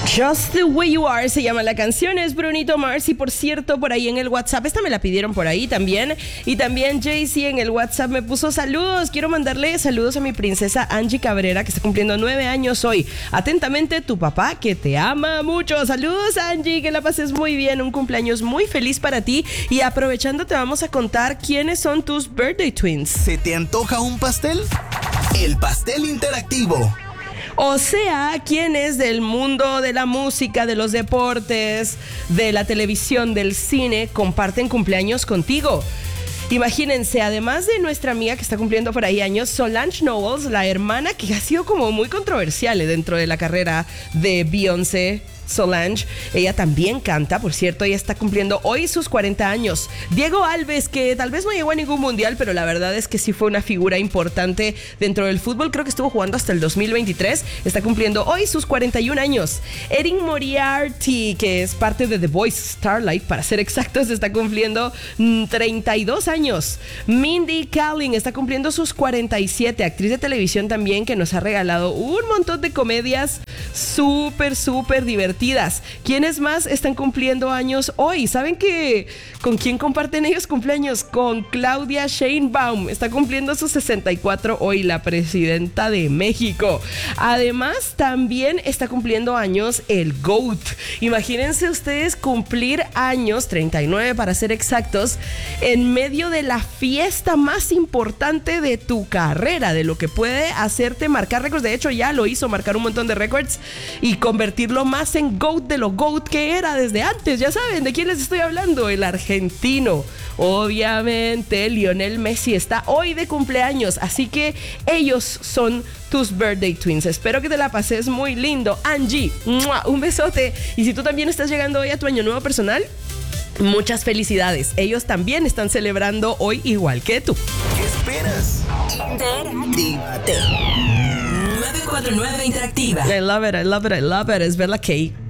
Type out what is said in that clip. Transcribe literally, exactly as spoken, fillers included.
Just the Way You Are se llama la canción, es Brunito Mars. Y por cierto, por ahí en el WhatsApp, esta me la pidieron por ahí también. Y también Jaycee en el WhatsApp me puso saludos. Quiero mandarle saludos a mi princesa Angie Cabrera, que está cumpliendo nueve años hoy. Atentamente, tu papá, que te ama mucho. Saludos, Angie, que la pases muy bien. Un cumpleaños muy feliz para ti. Y aprovechando, te vamos a contar quiénes son tus birthday twins. ¿Se te antoja un pastel? El pastel interactivo. O sea, quienes del mundo de la música, de los deportes, de la televisión, del cine, comparten cumpleaños contigo. Imagínense, además de nuestra amiga que está cumpliendo por ahí años, Solange Knowles, la hermana que ha sido como muy controversial dentro de la carrera de Beyoncé. Solange, ella también canta, por cierto, ella está cumpliendo hoy sus cuarenta años. Diego Alves, que tal vez no llegó a ningún mundial, pero la verdad es que sí fue una figura importante dentro del fútbol, creo que estuvo jugando hasta el dos mil veintitrés, está cumpliendo hoy sus cuarenta y un años. Erin Moriarty, que es parte de The Voice Starlight, para ser exactos, está cumpliendo treinta y dos años. Mindy Kaling está cumpliendo sus cuarenta y siete, actriz de televisión también, que nos ha regalado un montón de comedias súper, súper divertidas. ¿Quiénes más están cumpliendo años hoy? ¿Saben que con quién comparten ellos cumpleaños? Con Claudia Sheinbaum. Está cumpliendo sus sesenta y cuatro hoy, la presidenta de México. Además, también está cumpliendo años el GOAT. Imagínense ustedes cumplir años, treinta y nueve para ser exactos, en medio de la fiesta más importante de tu carrera, de lo que puede hacerte marcar récords. De hecho, ya lo hizo, marcar un montón de récords y convertirlo más en GOAT de lo GOAT que era desde antes. Ya saben de quién les estoy hablando, el argentino. Obviamente, Lionel Messi está hoy de cumpleaños, así que ellos son tus birthday twins. Espero que te la pases muy lindo. Angie, ¡mua! Un besote. Y si tú también estás llegando hoy a tu año nuevo personal, muchas felicidades. Ellos también están celebrando hoy igual que tú. ¿Qué esperas? Interactívate. nueve cuatro nueve Interactiva. I love it, I love it, I love it. Es Verla Kay.